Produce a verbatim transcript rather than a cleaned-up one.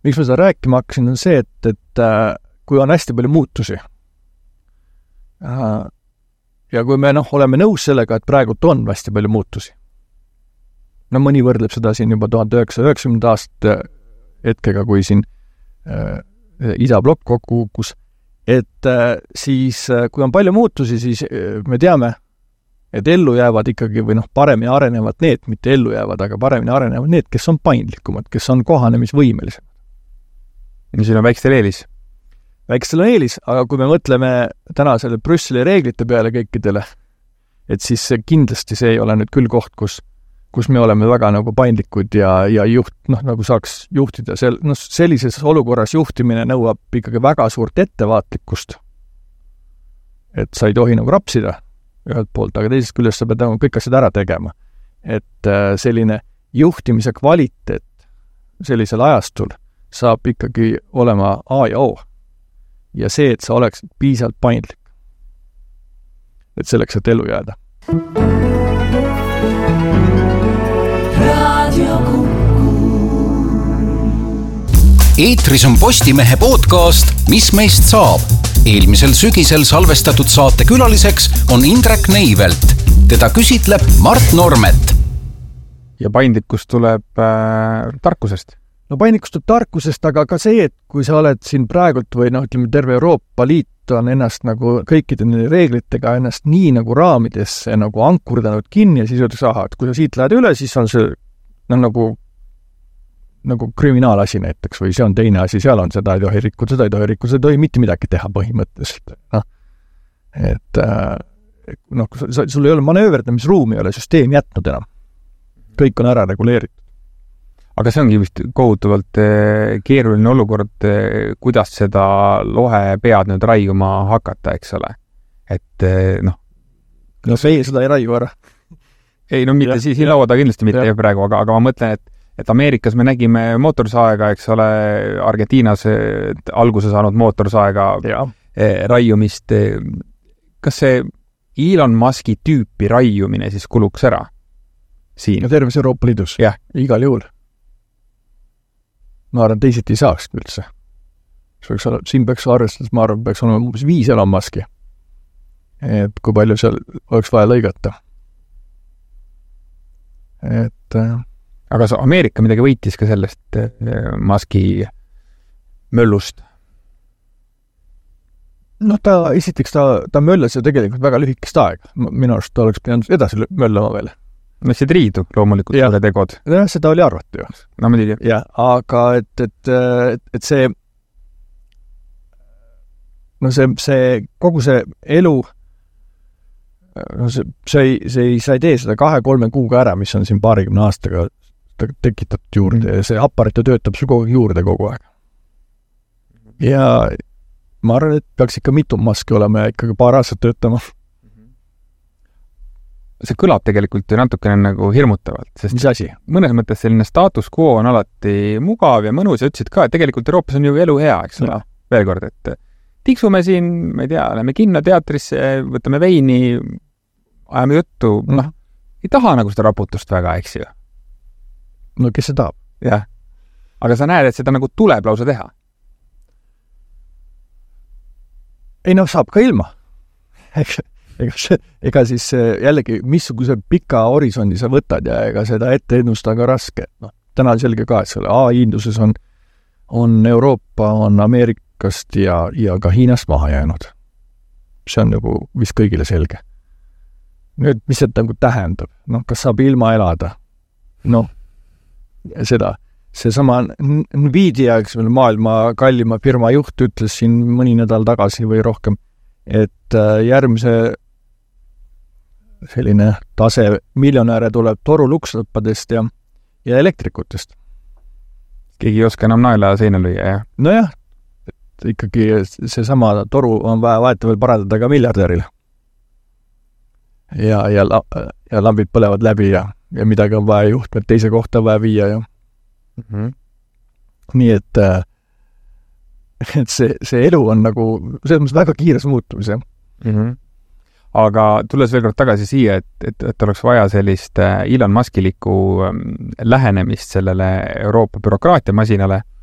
miks ma seda rääkima hakkasin, on see, et, et kui on hästi palju muutusi ja kui me noh, oleme nõus sellega, et praegult on hästi palju muutusi, no mõni võrdleb seda siin juba tuhande üheksasaja üheksakümnenda aasta hetkega, kui siin äh, idablokk kokku kukkus, et äh, siis äh, kui on palju muutusi, siis äh, me teame, et ellu jäävad ikkagi või noh, paremini arenevad need, mitte ellu jäävad, aga paremini arenevad need, kes on paindlikumad, kes on kohanemisvõimelised. Ja siin on väiksel eelis. Väiksel on eelis, aga kui me mõtleme täna selle Brüsseli reeglite peale kõikidele, et siis kindlasti see ei ole nüüd küll koht, kus, kus me oleme väga nagu paindlikud ja, ja juht, noh, nagu saaks juhtida. Sel, no, sellises olukorras juhtimine nõuab ikkagi väga suurt ettevaatlikkust, et sa ei tohi nagu rapsida ühelt poolt, aga teisest küljest sa pead nagu kõik asjad ära tegema. Et selline juhtimise kvaliteet sellisel ajastul saab ikkagi olema A ja O. Ja see, et sa oleks piisavalt paindlik. Et selleks, et elu jääda. Eetris on Postimehe podcast Mis meist saab? Eelmisel sügisel salvestatud saate külaliseks on Indrek Neivelt. Teda küsitleb Mart Normet. Ja paindlikkus tuleb äh, tarkusest. No paindlikkus tuleb tarkusest, aga ka see, et kui sa oled siin praegult või noh, ütleme, terve Euroopa Liit on ennast nagu kõikide reeglitega ennast nii nagu raamidesse nagu ankurdanud kinni ja siis öeldakse, aha, et kui sa siit lähed üle, siis on see no, nagu nagu kriminaalasi näiteks või see on teine asi, seal on seda ei tohi rikkuda, seda ei tohi rikkuda, seda ei tohi mitte midagi teha põhimõtteliselt. No. Et noh, sul ei ole manööverdamisruumi, ei ole süsteem jätnud enam. Kõik on ära reguleeritud. Aga see ongi vist kohutavalt keeruline olukord, kuidas seda lohe pead nüüd raiuma hakata, eks ole. Et noh... No see seda ei raiu ära. Ei, no mitte ja, siin lauada kindlasti mitte ja. praegu, aga, aga ma mõtlen, et et Ameerikas me nägime mootorsaega, eks ole, Argentiinas alguse saanud mootorsaega ja. raiumist. Kas see Elon Muski tüüpi raiumine siis kuluks ära siin? Ja terves Euroopa Liidus? Jah. Igal juhul. Ma arvan, teisiti ei saaks üldse. Siin peaks arvestades, ma arvan, peaks olema umbes viis Elon Muski. Et kui palju seal oleks vaja lõigata. Et... Aga Ameerika midagi võitis ka sellest Muski möllust? No ta, esiteks ta, ta möllas ju tegelikult väga lühikest aega. Minu arust ta oleks pidanud edasi möllama veel. No see triidu loomulikult ja. tegod. Ja, seda oli arvata ju. No ma tiidim. Ja, aga et, et, et, et see no see, see kogu see elu no see, see, see, sa ei tee seda kahe-kolme kuuga ära, mis on siin paarikümne aastaga tekitatud juurde ja see aparaat töötab sul kogu juurde kogu aeg. Ja ma arvan, et peaks ikka mitu maski olema ja ikkagi paar aastat töötama. See kõlab tegelikult natukene nagu hirmutavalt, sest mis asi? Mõnes mõttes selline status quo on alati mugav ja mõnus ja ütlesid ka, et tegelikult Euroopas on ju elu hea, eks ole. Veel kord, et tiksume siin, ma ei tea, lähme kinno teatrisse, võtame veini, ajame juttu, noh, ei taha nagu seda raputust väga, eks ju. No kes see tahab? Jah. Aga sa näed, et seda nagu tuleb lausa teha? Ei noh, saab ka ilma. Ega, see, ega siis jällegi, missuguse pika horisondi sa võtad ja ega seda ette ennustada ka raske. No, täna on selge ka, et selle A I-induses on, on Euroopa, on Ameerikast ja, ja ka Hiinast maha jäänud. See on nagu vist kõigile selge. Nüüd, mis see nagu tähendab? Noh, kas saab ilma elada? Noh, seda, see sama Nvidia, eks maailma kallima firma juht ütles siin mõni nädal tagasi või rohkem, et järgmise selline tase miljonääre tuleb toru lukslõppadest ja, ja elektrikutest. Keegi ei oska enam naela seina lüüa, jah? Nojah, et ikkagi see sama toru on vaja vaeta veel parandada ka miljardärile. Ja, ja, ja lambid põlevad läbi ja ja midagi on vaja juhtmed teise kohta vaja viia ja mm-hmm. nii et et see, see elu on nagu selles mõttes väga kiires muutumise. Mm-hmm. Aga tulles veel kord tagasi siia, et, et, et oleks vaja sellist Elon Muskilikku lähenemist sellele Euroopa bürokraatia masinale,